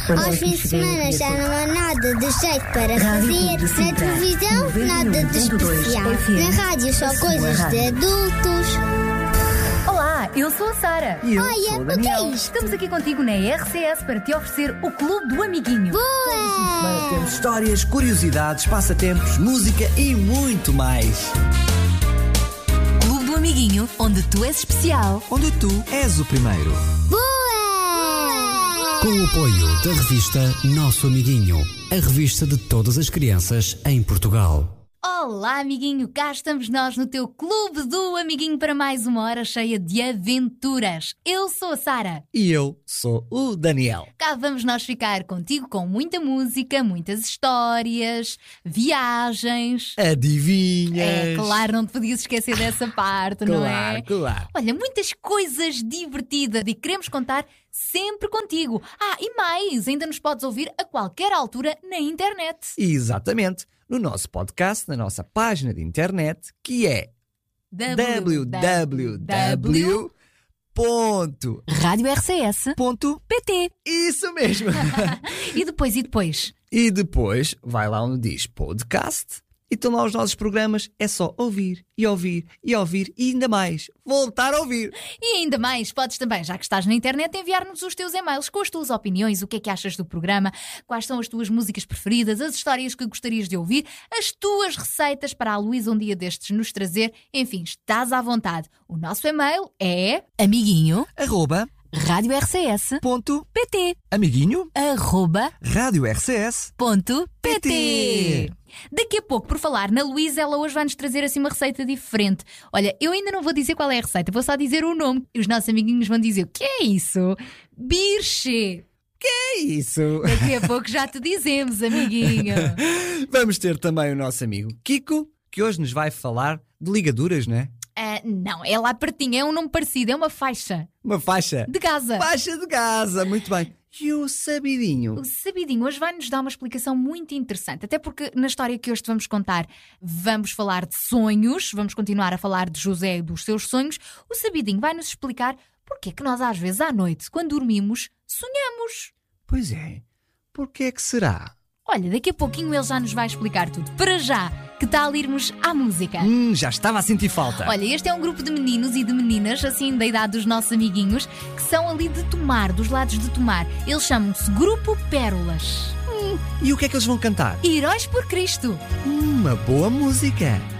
Aos fins de semana já não há nada de jeito para fazer. Na televisão, nada de especial. Na rádio, só coisas de adultos. Olá, eu sou a Sara. E eu Olha, sou o o que Daniel. é isto? Estamos aqui contigo na RCS para te oferecer o Clube do Amiguinho. Boa! Temos histórias, curiosidades, passatempos, música e muito mais. Clube do Amiguinho, onde tu és especial. Onde tu és o primeiro. Boa! Com o apoio da revista Nosso Amiguinho, a revista de todas as crianças em Portugal. Olá, amiguinho, cá estamos nós no teu Clube do Amiguinho para mais uma hora cheia de aventuras. Eu sou a Sara. E eu sou o Daniel. Cá vamos nós ficar contigo com muita música, muitas histórias, viagens. Adivinhas? É claro, não te podias esquecer dessa parte, não é? Claro. Olha, muitas coisas divertidas e queremos contar sempre contigo. E mais, ainda nos podes ouvir a qualquer altura na internet. Exatamente. No nosso podcast, na nossa página de internet, que é www.radiorcs.pt. Isso mesmo. E depois? E depois vai lá onde diz podcast e estão lá os nossos programas. É só ouvir e ouvir e ouvir e ainda mais voltar a ouvir. E ainda mais, podes também, já que estás na internet, enviar-nos os teus e-mails com as tuas opiniões, o que é que achas do programa, quais são as tuas músicas preferidas, as histórias que gostarias de ouvir, as tuas receitas para a Luísa um dia destes nos trazer. Enfim, estás à vontade. O nosso e-mail é amiguinho@radiorcs.pt. Amiguinho @radiorcs.pt. Daqui a pouco, por falar na Luísa, ela hoje vai-nos trazer assim uma receita diferente. Olha, eu ainda não vou dizer qual é a receita, vou só dizer o nome. E os nossos amiguinhos vão dizer: o que é isso? Birche! É isso. Daqui a pouco já te dizemos, amiguinho. Vamos ter também o nosso amigo Kiko, que hoje nos vai falar de ligaduras, não é? Não, é lá pertinho, é um nome parecido, é uma faixa Uma faixa. de casa. Faixa de casa, muito bem. E o sabidinho? O Sabidinho hoje vai-nos dar uma explicação muito interessante, até porque na história que hoje te vamos contar vamos falar de sonhos, vamos continuar a falar de José e dos seus sonhos. O Sabidinho vai-nos explicar porque é que nós às vezes à noite, quando dormimos, sonhamos. Pois é, porquê é que será? Olha, daqui a pouquinho ele já nos vai explicar tudo. Para já, que tal irmos à música? Já estava a sentir falta. Olha, este é um grupo de meninos e de meninas, assim da idade dos nossos amiguinhos, que são ali de Tomar, dos lados de Tomar. Eles chamam-se Grupo Pérolas. E o que é que eles vão cantar? Heróis por Cristo. Uma boa música.